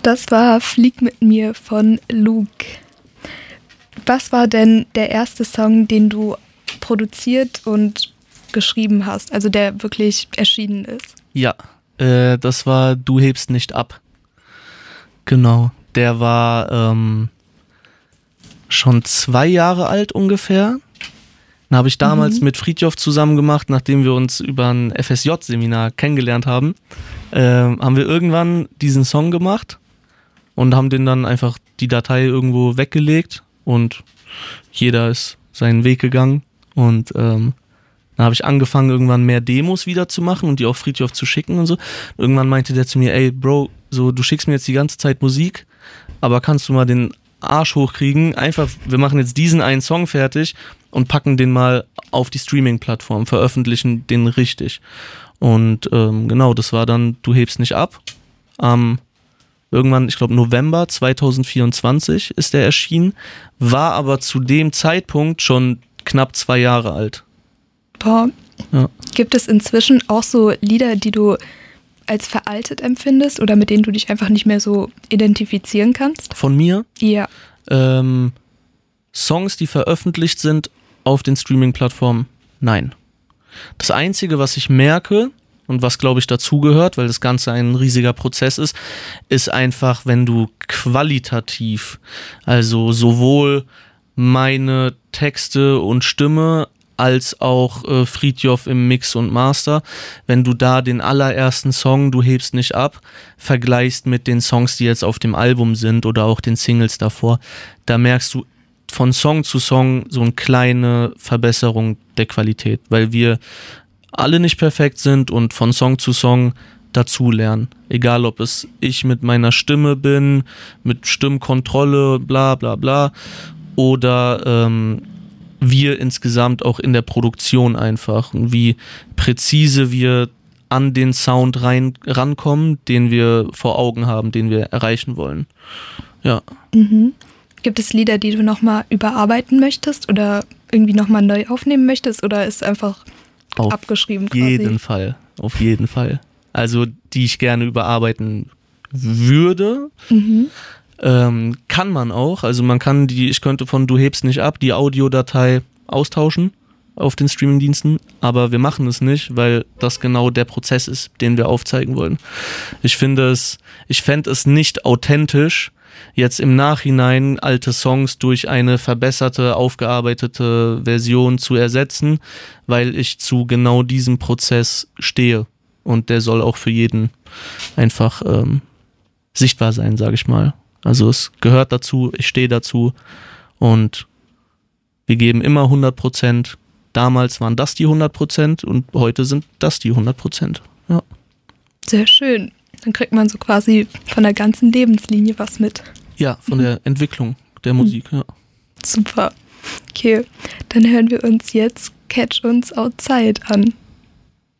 Das war Flieg mit mir von Luke. Was war denn der erste Song, den du produziert und geschrieben hast, also der wirklich erschienen ist? Ja, das war Du hebst nicht ab. Genau, der war schon 2 Jahre alt ungefähr. Den habe ich damals mit Fridtjof zusammen gemacht, nachdem wir uns über ein FSJ-Seminar kennengelernt haben. Haben wir irgendwann diesen Song gemacht und haben den dann einfach die Datei irgendwo weggelegt und jeder ist seinen Weg gegangen und dann habe ich angefangen, irgendwann mehr Demos wieder zu machen und die auch Fridtjof zu schicken und so. Irgendwann meinte der zu mir, ey Bro, so du schickst mir jetzt die ganze Zeit Musik, aber kannst du mal den Arsch hochkriegen? Einfach, wir machen jetzt diesen einen Song fertig und packen den mal auf die Streaming-Plattform, veröffentlichen den richtig. Und genau, das war dann Du hebst nicht ab. Irgendwann, ich glaube November 2024 ist der erschienen, war aber zu dem Zeitpunkt schon knapp 2 Jahre alt. Boah. Ja. Gibt es inzwischen auch so Lieder, die du als veraltet empfindest oder mit denen du dich einfach nicht mehr so identifizieren kannst? Von mir? Ja. Songs, die veröffentlicht sind auf den Streaming-Plattformen? Nein. Das Einzige, was ich merke und was, glaube ich, dazugehört, weil das Ganze ein riesiger Prozess ist einfach, wenn du qualitativ, also sowohl meine Texte und Stimme als auch Fridtjof im Mix und Master, wenn du da den allerersten Song, Du hebst nicht ab, vergleichst mit den Songs, die jetzt auf dem Album sind oder auch den Singles davor, da merkst du von Song zu Song so eine kleine Verbesserung der Qualität, weil wir alle nicht perfekt sind und von Song zu Song dazulernen. Egal, ob es ich mit meiner Stimme bin, mit Stimmkontrolle, bla bla bla, oder wir insgesamt auch in der Produktion einfach und wie präzise wir an den Sound rankommen, den wir vor Augen haben, den wir erreichen wollen. Ja. Mhm. Gibt es Lieder, die du nochmal überarbeiten möchtest oder irgendwie nochmal neu aufnehmen möchtest oder ist einfach abgeschrieben quasi? Auf jeden Fall. Also die ich gerne überarbeiten würde. Kann man auch. Also man kann ich könnte von Du hebst nicht ab die Audiodatei austauschen auf den Streamingdiensten, aber wir machen es nicht, weil das genau der Prozess ist, den wir aufzeigen wollen. Ich fände es nicht authentisch, jetzt im Nachhinein alte Songs durch eine verbesserte, aufgearbeitete Version zu ersetzen, weil ich zu genau diesem Prozess stehe und der soll auch für jeden einfach sichtbar sein, sage ich mal. Also es gehört dazu, ich stehe dazu und wir geben immer 100%. Damals waren das die 100% und heute sind das die 100%. Ja. Sehr schön. Dann kriegt man so quasi von der ganzen Lebenslinie was mit. Ja, von der Entwicklung der Musik, ja. Super. Okay, dann hören wir uns jetzt Catch Uns Outside an.